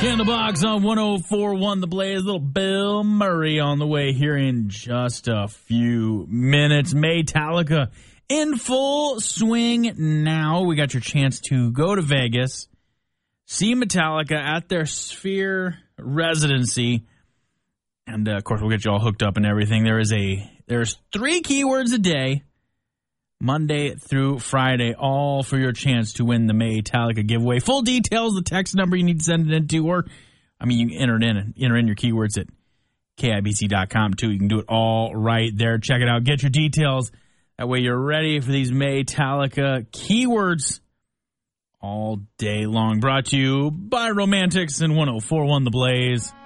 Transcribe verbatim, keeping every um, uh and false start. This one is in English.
Candlebox on one oh four point one The Blaze. Little Bill Murray on the way here in just a few minutes. Metallica in full swing now. We got your chance to go to Vegas, see Metallica at their Sphere residency, and uh, of course we'll get you all hooked up and everything. There is a there's three keywords a day, Monday through Friday, all for your chance to win the Metallica giveaway. Full details, the text number you need to send it into, or, I mean, you can enter it in and enter in your keywords at K I B C dot com, too. You can do it all right there. Check it out. Get your details. That way you're ready for these Metallica keywords all day long. Brought to you by Romantics and one oh four point one The Blaze.